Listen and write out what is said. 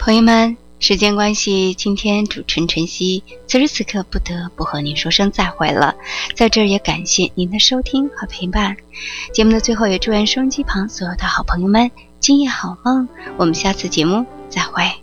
朋友们，时间关系，今天主持人晨曦此时此刻不得不和您说声再会了。在这儿也感谢您的收听和陪伴。节目的最后也祝愿收音机旁所有的好朋友们今夜好梦，我们下次节目再会。